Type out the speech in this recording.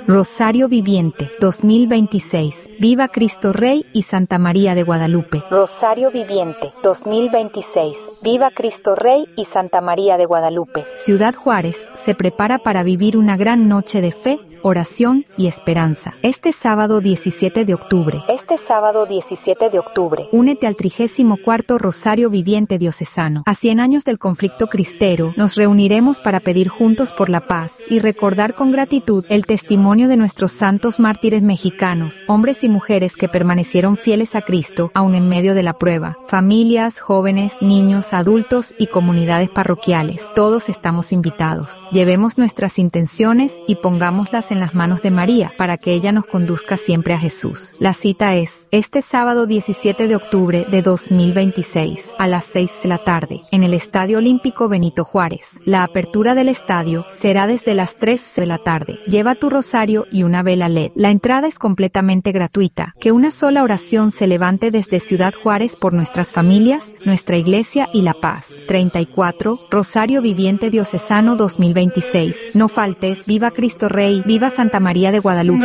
Rosario Viviente 2026. Viva Cristo Rey y Santa María de Guadalupe. Rosario Viviente 2026. Viva Cristo Rey y Santa María de Guadalupe. Ciudad Juárez se prepara para vivir una gran noche de fe, oración y esperanza. Este sábado 17 de octubre, únete al 34º Rosario Viviente Diocesano. A 100 años del conflicto cristero, nos reuniremos para pedir juntos por la paz y recordar con gratitud el testimonio de nuestros santos mártires mexicanos, hombres y mujeres que permanecieron fieles a Cristo aun en medio de la prueba. Familias, jóvenes, niños, adultos y comunidades parroquiales, todos estamos invitados. Llevemos nuestras intenciones y pongámoslas en las manos de María para que ella nos conduzca siempre a Jesús. La cita es este sábado 17 de octubre de 2026 a las 6 de la tarde en el Estadio Olímpico Benito Juárez. La apertura del estadio será desde las 3 de la tarde. Lleva tu rosario y una vela LED. La entrada es completamente gratuita. Que una sola oración se levante desde Ciudad Juárez por nuestras familias, nuestra iglesia y la paz. 34 Rosario Viviente Diocesano 2026. No faltes. Viva Cristo Rey. Viva Santa María de Guadalupe.